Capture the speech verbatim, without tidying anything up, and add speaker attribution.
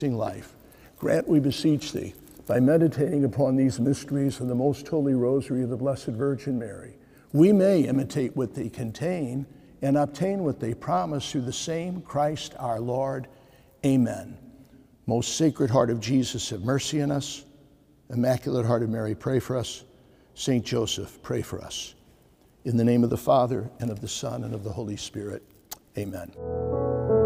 Speaker 1: life. Grant, we beseech thee, by meditating upon these mysteries of the most holy rosary of the Blessed Virgin Mary, we may imitate what they contain and obtain what they promise through the same Christ our Lord. Amen. Most Sacred Heart of Jesus, have mercy on us. Immaculate Heart of Mary, pray for us. Saint Joseph, pray for us. In the name of the Father, and of the Son, and of the Holy Spirit. Amen.